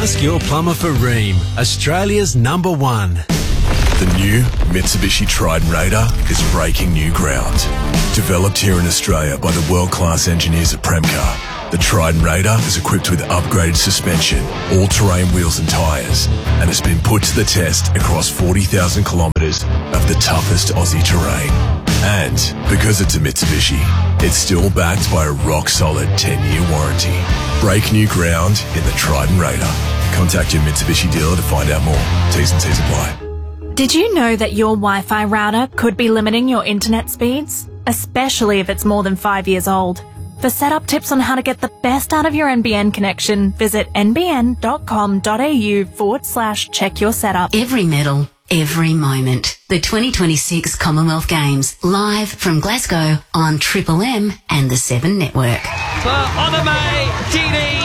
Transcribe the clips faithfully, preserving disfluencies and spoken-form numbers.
Ask your plumber for Rheem, Australia's number one. The new Mitsubishi Triton Raider is breaking new ground. Developed here in Australia by the world-class engineers at Premcar, the Triton Raider is equipped with upgraded suspension, all-terrain wheels and tyres, and has been put to the test across forty thousand kilometres of the toughest Aussie terrain. And because it's a Mitsubishi, it's still backed by a rock-solid ten-year warranty. Break new ground in the Triton Raider. Contact your Mitsubishi dealer to find out more. T's and C's apply. Did you know that your Wi-Fi router could be limiting your internet speeds? Especially if it's more than five years old. For setup tips on how to get the best out of your N B N connection, visit nbn.com.au forward slash check your setup. Every medal, every moment. The twenty twenty-six Commonwealth Games, live from Glasgow on Triple M and the Seven Network. For Onome Didi,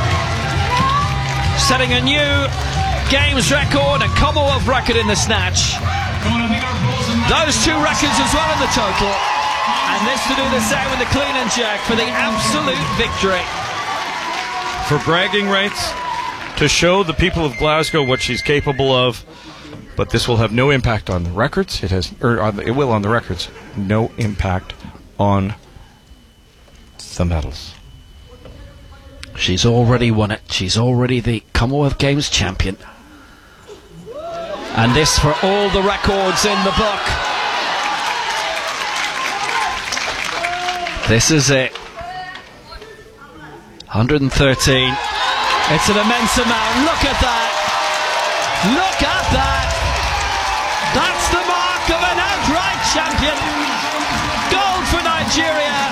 setting a new Games record and Commonwealth record in the snatch. Those two records as well in the total. And this to do the same with the clean and jerk for the absolute victory. For bragging rights, to show the people of Glasgow what she's capable of. But this will have no impact on the records. It has, or on the, it will on the records. No impact on the medals. She's already won it. She's already the Commonwealth Games champion. And this for all the records in the book. This is it. one hundred thirteen. It's an immense amount. Look at that. Look at that. That's the mark of an outright champion. Gold for Nigeria.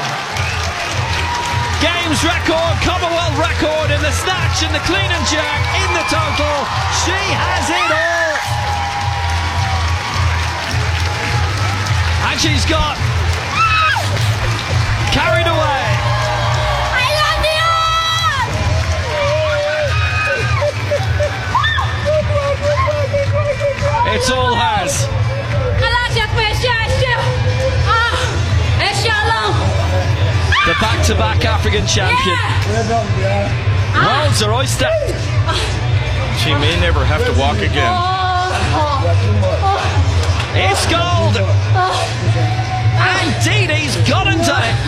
Games record, Commonwealth record in the snatch and the clean and jerk in the total. She has it all. And she's got carried away. I love you. It's all hers. The back-to-back African champion. World's her oyster. She may never have to walk again. It's gold. And Didi's gone and done it.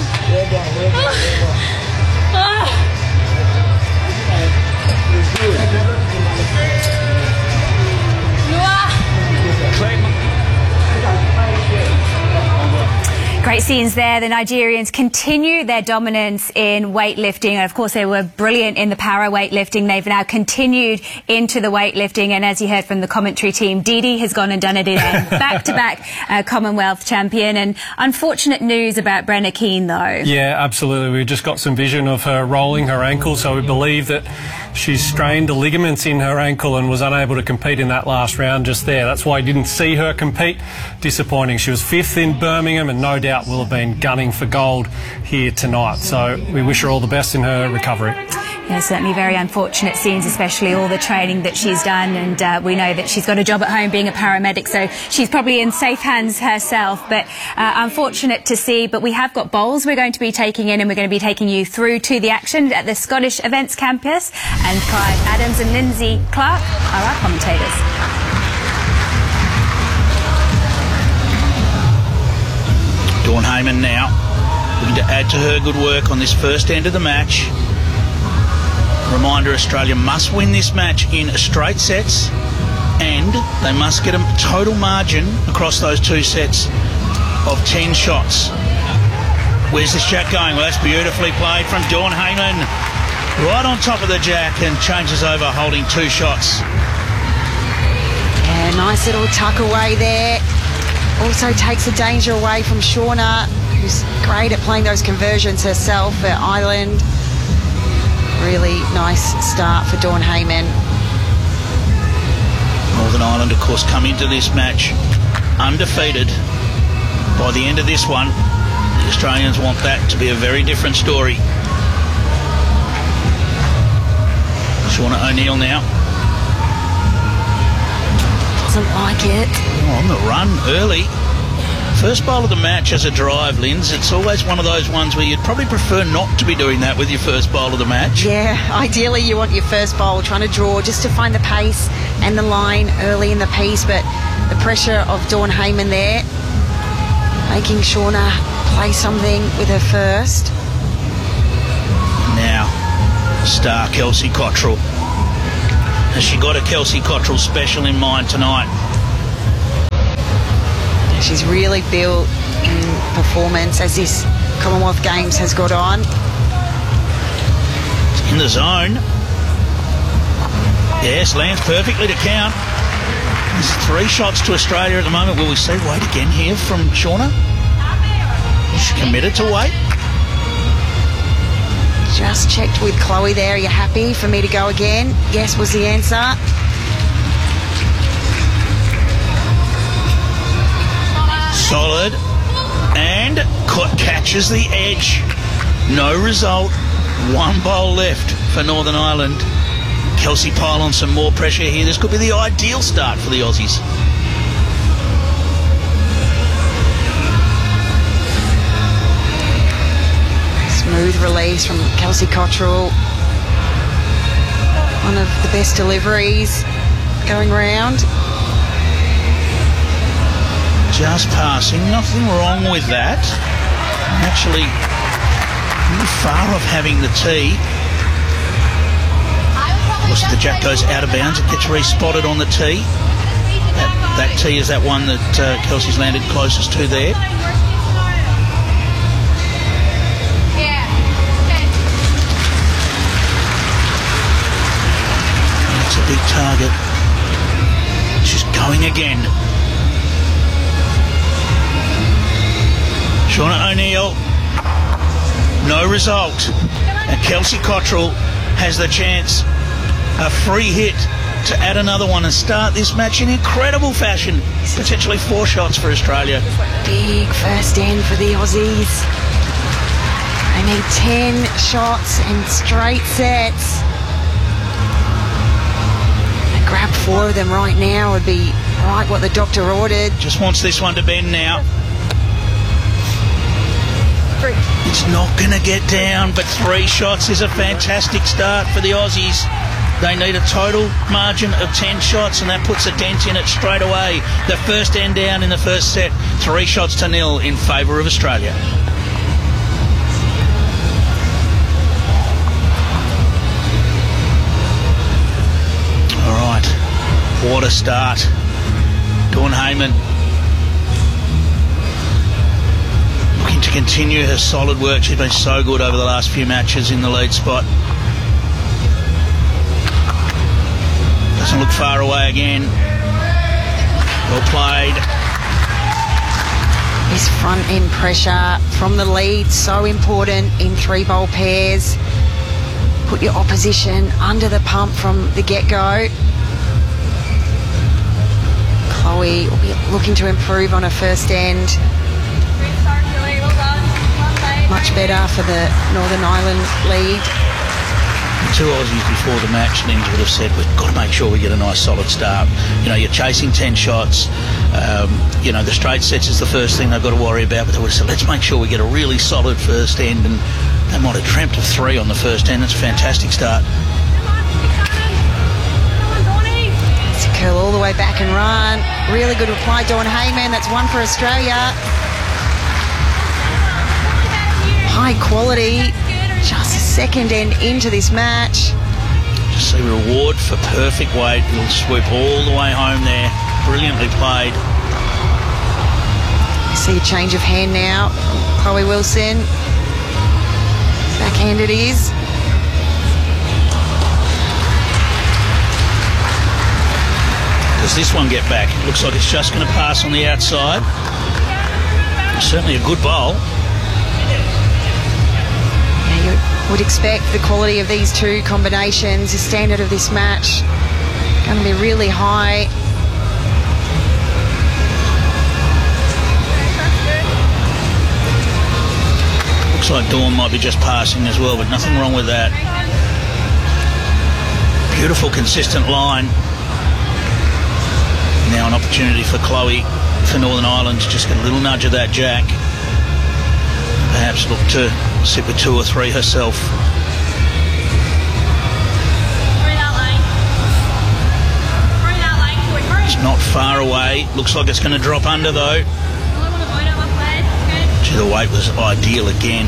Great scenes there. The Nigerians continue their dominance in weightlifting. And of course, they were brilliant in the para weightlifting. They've now continued into the weightlifting. And as you heard from the commentary team, Didi has gone and done it again. Back-to-back uh, Commonwealth champion. And unfortunate news about Brenna Keane, though. Yeah, absolutely. We've just got some vision of her rolling her ankle. So we believe that she's strained the ligaments in her ankle and was unable to compete in that last round just there. That's why you didn't see her compete. Disappointing. She was fifth in Birmingham and no doubt will have been gunning for gold here tonight. So we wish her all the best in her recovery. Yeah, certainly very unfortunate scenes, especially all the training that she's done, and uh, we know that she's got a job at home being a paramedic, so she's probably in safe hands herself, but uh, unfortunate to see. But we have got bowls we're going to be taking in, and we're going to be taking you through to the action at the Scottish Events Campus, and Clive Adams and Lindsay Clark are our commentators. Dawn Heyman now looking to add to her good work on this first end of the match. Reminder, Australia must win this match in straight sets and they must get a total margin across those two sets of ten shots. Where's this jack going? Well, that's beautifully played from Dawn Heyman. Right on top of the jack and changes over, holding two shots. Yeah, nice little tuck away there. Also takes the danger away from Shauna, who's great at playing those conversions herself at Ireland. Really nice start for Dawn Heyman. Northern Ireland, of course, come into this match undefeated. By the end of this one, the Australians want that to be a very different story. Shauna O'Neill now. Doesn't like it. Oh, on the run early. First bowl of the match as a drive, Linz. It's always one of those ones where you'd probably prefer not to be doing that with your first bowl of the match. Yeah, ideally you want your first bowl trying to draw just to find the pace and the line early in the piece, but the pressure of Dawn Heyman there, making Shauna play something with her first. Now, star Kelsey Cottrell. Has she got a Kelsey Cottrell special in mind tonight? She's really built in performance as this Commonwealth Games has got on. In the zone. Yes, lands perfectly to count. There's three shots to Australia at the moment. Will we see Wade again here from Shauna? She's committed to Wade. Just checked with Chloe there. Are you happy for me to go again? Yes was the answer. Solid. And catches the edge. No result. One bowl left for Northern Ireland. Kelsey pile on some more pressure here. This could be the ideal start for the Aussies. Smooth release from Kelsey Cottrell. One of the best deliveries going round. Just passing, nothing wrong with that. Actually, not far off having the tee. Of course, the jack goes out of bounds. It gets re-spotted on the tee. That, that tee is that one that uh, Kelsey's landed closest to there. That's a big target. She's going again. Shauna O'Neill, no result. And Kelsey Cottrell has the chance, a free hit to add another one and start this match in incredible fashion. Potentially four shots for Australia. Big first end for the Aussies. They need ten shots and straight sets. They grab four of them right now would be right what the doctor ordered. Just wants this one to bend now. It's not going to get down, but three shots is a fantastic start for the Aussies. They need a total margin of ten shots, and that puts a dent in it straight away. The first end down in the first set, three shots to nil in favour of Australia. All right, what a start. Dawn Heyman looking to continue her solid work. She's been so good over the last few matches in the lead spot. Doesn't look far away again. Well played. This front end pressure from the lead, so important in three bowl pairs. Put your opposition under the pump from the get-go. Chloe will be looking to improve on her first end. Much better for the Northern Ireland lead. The two Aussies before the match, Linz would have said, we've got to make sure we get a nice solid start. You know, you're chasing ten shots. Um, you know, the straight sets is the first thing they've got to worry about, but they would have said, let's make sure we get a really solid first end, and they might have dreamt of three on the first end. That's a fantastic start. It's a curl all the way back and run. Really good reply, Dawn Heyman. That's one for Australia. High quality, just a second end into this match. Just see reward for perfect weight. It'll swoop all the way home there. Brilliantly played. See a change of hand now. Chloe Wilson. Backhand it is. Does this one get back? It looks like it's just going to pass on the outside. Certainly a good bowl. You would expect the quality of these two combinations, the standard of this match, going to be really high. Looks like Dawn might be just passing as well, but nothing wrong with that. Beautiful, consistent line. Now an opportunity for Chloe for Northern Ireland to just get a little nudge of that jack. Perhaps look to sit with two or three herself. It's not far away. Looks like it's going to drop under though. Gee, the weight was ideal again.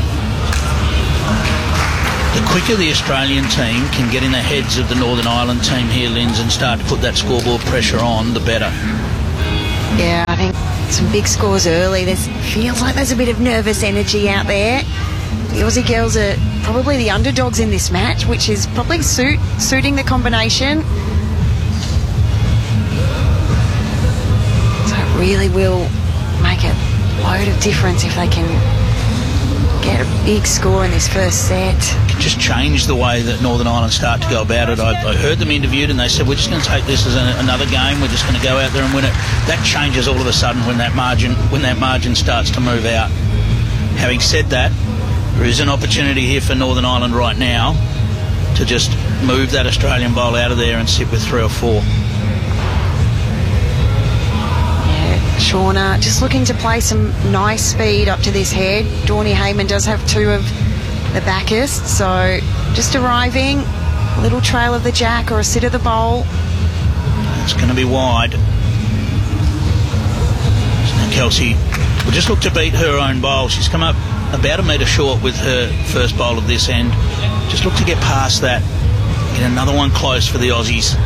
The quicker the Australian team can get in the heads of the Northern Ireland team here, Linz, and start to put that scoreboard pressure on, the better. Yeah, I think some big scores early. There's feels like there's a bit of nervous energy out there. The Aussie girls are probably the underdogs in this match, which is probably suit, suiting the combination. So it really will make a load of difference if they can get a big score in this first set. Just change the way that Northern Ireland start to go about it. I, I heard them interviewed and they said, we're just going to take this as a, another game. We're just going to go out there and win it. That changes all of a sudden when that margin when that margin starts to move out. Having said that, there is an opportunity here for Northern Ireland right now to just move that Australian bowl out of there and sit with three or four. Shauna just looking to play some nice speed up to this head. Dawnie Hayman does have two of the backers, so just arriving, a little trail of the jack or a sit of the bowl. It's going to be wide. So now Kelsey will just look to beat her own bowl. She's come up about a metre short with her first bowl of this end. Just look to get past that. Get another one close for the Aussies.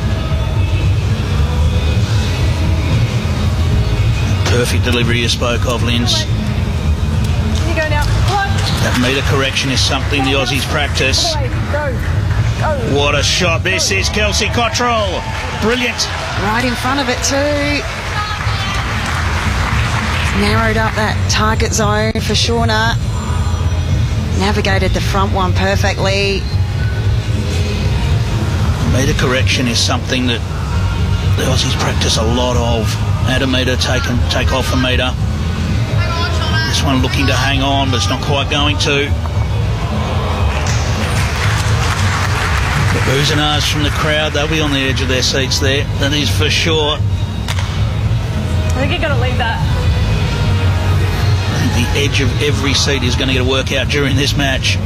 Perfect delivery you spoke of, Linz. You go now. That metre correction is something the Aussies practice. What a shot this is, Kelsey Cottrell. Brilliant. Right in front of it too. Narrowed up that target zone for Shauna. Navigated the front one perfectly. Metre correction is something that the Aussies practice a lot of. Add a metre, take, a, take off a metre. This one looking to hang on, but it's not quite going to. The boos and ahs from the crowd, they'll be on the edge of their seats there. That is for sure. I think you've got to leave that. I think the edge of every seat is going to get a workout during this match.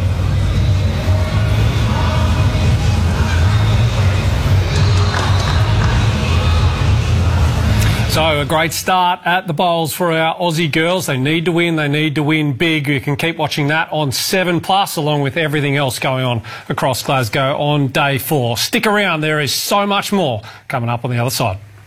So a great start at the bowls for our Aussie girls. They need to win. They need to win big. You can keep watching that on seven plus, along with everything else going on across Glasgow on day four. Stick around. There is so much more coming up on the other side.